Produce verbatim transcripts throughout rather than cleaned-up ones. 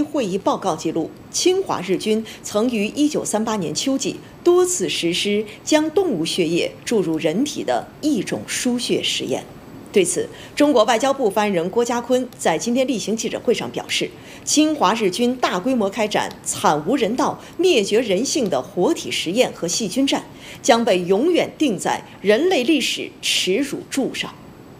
会议报告记录，侵华日军曾于一九三八年秋季多次实施将动物血液注入人体的一种输血实验。对此，中国外交部发言人郭家坤在今天例行记者会上表示，侵华日军大规模开展惨无人道、灭绝人性的活体实验和细菌战，将被永远钉在人类历史耻辱柱上。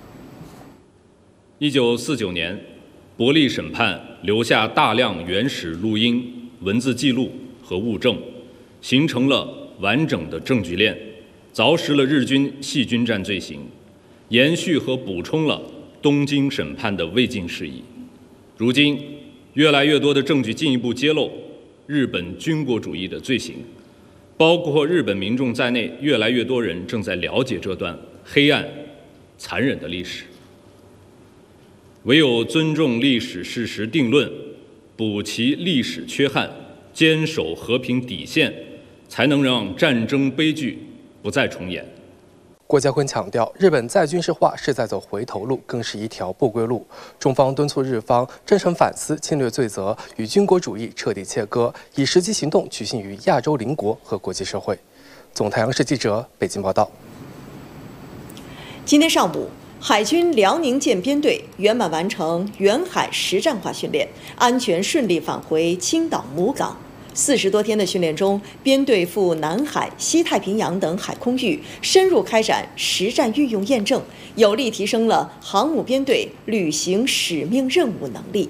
一九四九年，伯利审判留下大量原始录音、文字记录和物证，形成了完整的证据链，凿实了日军细菌战罪行，延续和补充了东京审判的未尽事宜。如今，越来越多的证据进一步揭露日本军国主义的罪行，包括日本民众在内，越来越多人正在了解这段黑暗、残忍的历史。唯有尊重历史事实定论，补齐历史缺憾，坚守和平底线，才能让战争悲剧不再重演。 郭家坤强调，日本再军事化是在走回头路，更是一条不归路。中方敦促日方真诚反思侵略罪责，与军国主义彻底切割，以实际行动取信于亚洲邻国和国际社会。总台央视记者北京报道。 今天上午，海军辽宁舰编队圆满完成远海实战化训练，安全顺利返回青岛母港。四十多天的训练中，编队赴南海、西太平洋等海空域深入开展实战运用验证，有力提升了航母编队履行使命任务能力。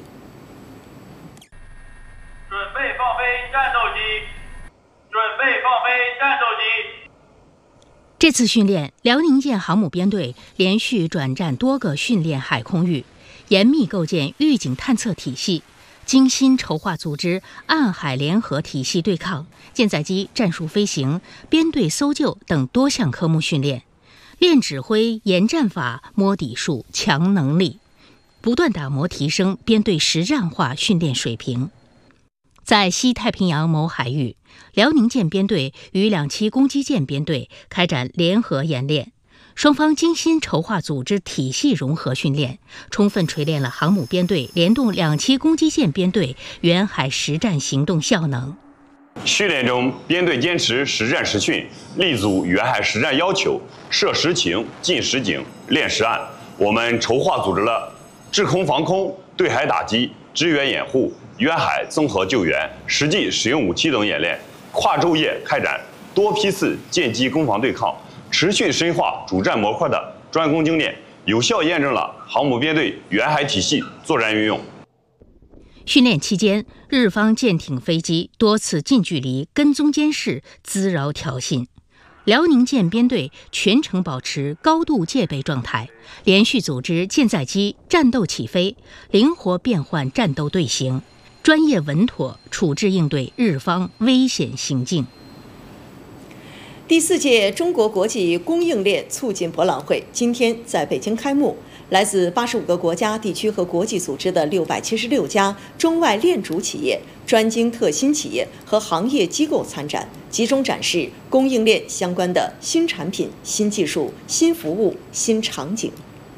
准备放飞战斗机，准备放飞战斗机。 这次训练，辽宁舰航母编队连续转战多个训练海空域，严密构建预警探测体系，精心筹划组织岸海联合体系对抗、舰载机战术飞行、编队搜救等多项科目训练，练指挥、研战法、摸底数、强能力，不断打磨提升编队实战化训练水平。在西太平洋某海域，辽宁舰编队与两栖攻击舰编队开展联合演练，双方精心筹划组织体系融合训练，充分锤炼了航母编队联动两栖攻击舰编队远海实战行动效能。 训练中，编队坚持实战实训，立足远海实战要求，设实情、进实景、练实案。我们筹划组织了制空防空、对海打击、支援掩护、远海综合救援、实际使用武器等演练，跨昼夜开展多批次舰机攻防对抗，持续深化主战模块的专攻精炼，有效验证了航母编队远海体系作战运用。 训练期间，日方舰艇、飞机多次近距离跟踪监视、滋扰挑衅。辽宁舰编队全程保持高度戒备状态，连续组织舰载机战斗起飞，灵活变换战斗队形，专业稳妥处置应对日方危险行径。 第四届中国国际供应链促进博览会今天在北京开幕，来自八十五个国家、地区和国际组织的六百七十六家中外链主企业、专精特新企业和行业机构参展，集中展示供应链相关的新产品、新技术、新服务、新场景。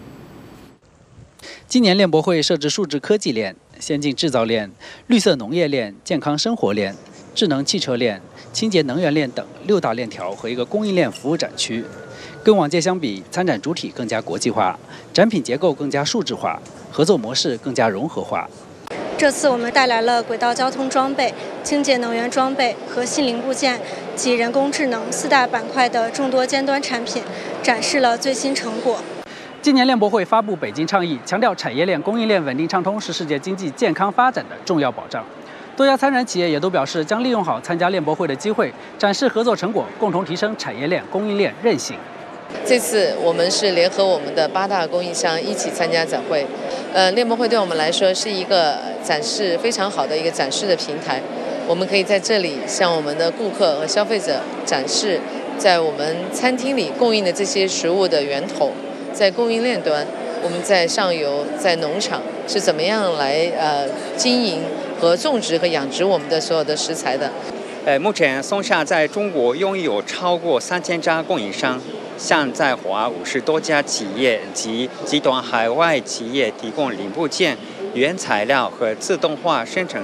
今年链博会设置数字科技链、先进制造链、绿色农业链、健康生活链、智能汽车链、清洁能源链等六大链条和一个供应链服务展区。跟往届相比，参展主体更加国际化，展品结构更加数字化，合作模式更加融合化。 这次我们带来了轨道交通装备、清洁能源装备和新零部件及人工智能四大板块的众多尖端产品，展示了最新成果。 今年链博会发布北京倡议，强调产业链、供应链稳定畅通是世界经济健康发展的重要保障。多家参展企业也都表示，将利用好参加链博会的机会，展示合作成果，共同提升产业链、供应链韧性。 这次我们是联合我们的八大供应商一起参加展会，呃，链博会对我们来说是一个展示非常好的一个展示的平台，我们可以在这里向我们的顾客和消费者展示，在我们餐厅里供应的这些食物的源头，在供应链端，我们在上游、在农场是怎么样来呃经营和种植和养殖我们的所有的食材的。 呃，目前松下在中国拥有超过三千家供应商，向在华五十多家企业及集团海外企业提供零部件、原材料和自动化生产